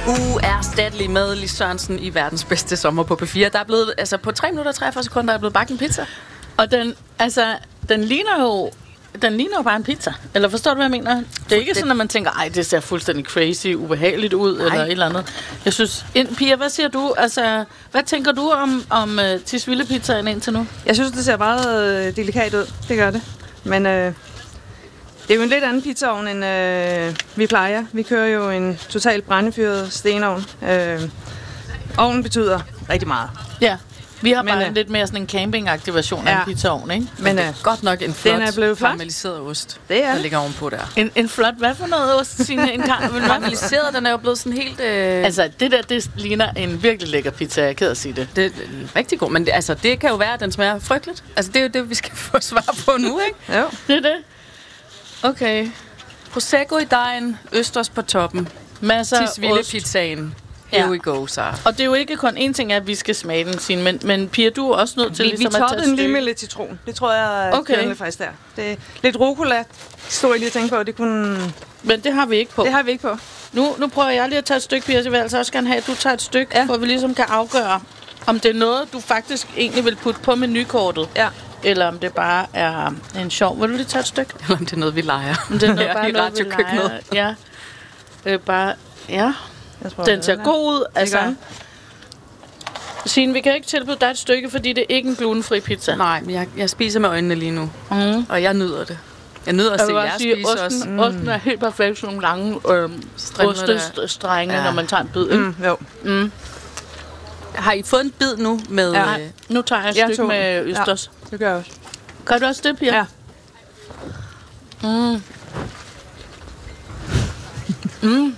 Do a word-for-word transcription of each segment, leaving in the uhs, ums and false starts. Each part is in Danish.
Uerstattelig med Lis Sørensen i verdens bedste sommer på P fire. Der er blevet, altså på tre minutter og treogfyrre sekunder er blevet bagt en pizza. Og den, altså, den ligner jo, den ligner jo bare en pizza. Eller forstår du, hvad jeg mener? Det er ikke sådan, at man tænker, ej, det ser fuldstændig crazy, ubehageligt ud, nej, eller et eller andet. Jeg synes, ind, Pia, hvad siger du? Altså, hvad tænker du om, om uh, Tisvilde-pizzaen indtil nu? Jeg synes, det ser meget øh, delikat ud. Det gør det. Men øh, det er jo en lidt anden pizzaovn, end øh, vi plejer. Vi kører jo en totalt brændefyret stenovn. Øh, ovnen betyder rigtig meget. Ja, vi har men, bare øh, en lidt mere sådan en campingagtig version af ja. en pizzaovn, ikke? Men, men øh, godt nok en flot, den er blevet flot. Karamelliseret ost, det er der ligger ovenpå der. En, en flot, hvad for noget ost, Signe? En karamelliseret, den er jo blevet sådan helt... Øh... Altså, det der, det ligner en virkelig lækker pizza, jeg er ked at sige det. Det er rigtig god, men det, altså, det kan jo være, at den smager frygteligt. Altså, det er jo det, vi skal få svar på nu, ikke? Jo. Det er det. Okay. Prosecco i dejen, østers på toppen. Masser af ost. Tisvilde-pizzaen. Here ja. we go, Sara. Og det er jo ikke kun én ting, at vi skal smage den, Signe, men, men Pia, du er også nødt til vi, ligesom vi at tage toppede den lige med lidt citron. Det tror jeg, okay. er faktisk der. Det er lidt rucola, stod jeg lige og tænkte på. Det kunne... Men det har vi ikke på. Det har vi ikke på. Nu, nu prøver jeg lige at tage et stykke, Pia, så vil jeg altså også gerne have, at du tager et stykke, ja. hvor vi ligesom kan afgøre, om det er noget, du faktisk egentlig vil putte på menukortet. Ja. Eller om det bare er en sjov. Vil du lige tage et stykke? Eller om det er noget, vi leger. Om det er noget, bare noget, vi leger. Ja. Øh, bare, ja. Tror, den ser god ud. Altså, Signe, vi kan ikke tilbyde dig et stykke, fordi det er ikke en glutenfri pizza. Nej, men jeg, jeg spiser med øjnene lige nu. Mm. Og jeg nyder det. Jeg nyder at jeg se jer spise osten, også. Mm. Osten er helt perfekt, sådan nogle lange øh, ostestrenge, ja. når man tager en bid. Mm, jo. Mm. Har I fået en bid nu med... Ja. Øh, nu tager jeg et jeg stykke med østers. Ja, det gør jeg også. Gør du også det, Pia? Ja. Mm. mm.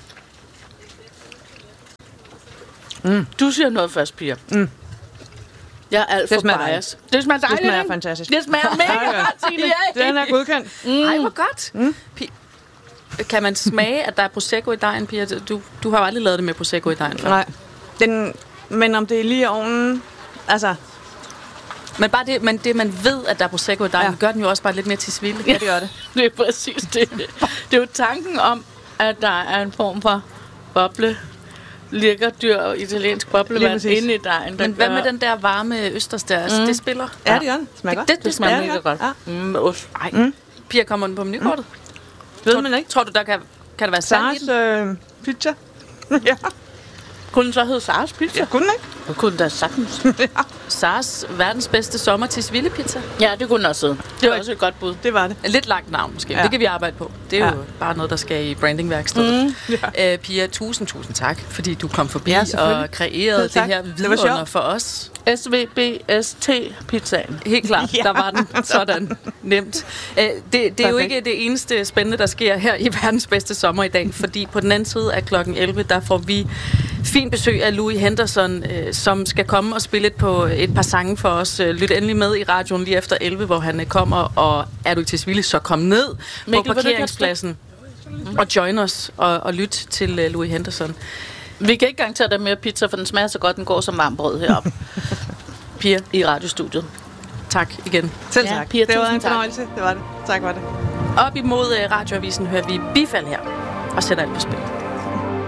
Mm. Du siger noget først, Pia. Mm. Jeg er alt for bias. Det smager dejligt. Det smager fantastisk. Det smager mega godt, Signe. Den er godkendt. Mm. Ej, hvor godt. Mm. Kan man smage, at der er Prosecco i dejen, Pia? Du, du har jo aldrig lavet det med Prosecco i dejen før. Nej. Den, men om det er lige ovnen... Altså... Men bare det, men det, man ved, at der er Prosecco i dejen, ja. gør den jo også bare lidt mere Tisvilde. Ja, det gør det. Det er præcis det. Det er jo tanken om, at der er en form for boble... Lækker dyr og italiensk boblevand inde i dejen. Men hvad med den der varme østers der? Mm. Det spiller? Ja, det gør den. Smager godt. Det, det, det smager ja, mega godt. Ja. Mm, med ost. Ej. Mm. Pia, kommer den på menukortet? Mm. Ved man ikke. Tror du, der kan, kan der være sand i den? Øh, pizza. Ja. Kunne den så hedde Saras pizza? Ja, kunne den ikke? Det kunne den da sagtens. Ja. Saras verdens bedste sommer til Tisvilde pizza. Ja, det kunne den også hedde. Det var også et godt bud. Det var det. Lidt langt navn måske. Ja. Det kan vi arbejde på. Det er ja. jo bare noget, der skal i brandingværkstedet. Mm. Ja. Uh, Pia, tusind, tusind tak, fordi du kom forbi ja, og kreerede det, det her vidunder for os. S V B S T-pizzaen. Helt klart, ja. Der var den sådan nemt. Uh, det det er jo ikke det eneste spændende, der sker her i verdens bedste sommer i dag, fordi på den anden side af klokken elleve, der får vi fint besøg af Louis Henderson, øh, som skal komme og spille et, på et par sange for os. Lyt endelig med i radioen lige efter elleve, hvor han kommer, og er du i Tisvilde, så kom ned Mikkel, på parkeringspladsen og join os og, og lyt til uh, Louis Henderson. Vi kan ikke garantere dig mere pizza, for den smager så godt, den går som varmbrød heroppe. Pia i radiostudiet. Tak igen. Selv tak. Ja, Pia, det var en tak. fornøjelse. Det var det. Tak for det. Op imod uh, radioavisen hører vi Bifald her og sætter alt på spil.